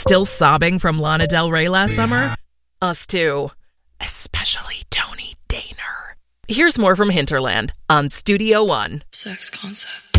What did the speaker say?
Still sobbing from Lana Del Rey last summer? Us too. Especially Tony Daner. Here's more from Hinterland on Studio One. Sex concept.